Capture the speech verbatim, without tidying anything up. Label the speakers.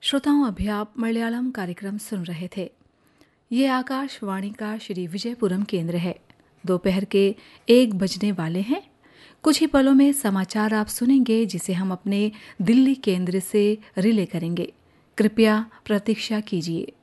Speaker 1: श्रोताओं, अभी आप मलयालम कार्यक्रम सुन रहे थे। ये आकाशवाणी का श्री विजयपुरम केंद्र है। दोपहर के एक बजने वाले हैं। कुछ ही पलों में समाचार आप सुनेंगे, जिसे हम अपने दिल्ली केंद्र से रिले करेंगे। कृपया प्रतीक्षा कीजिए।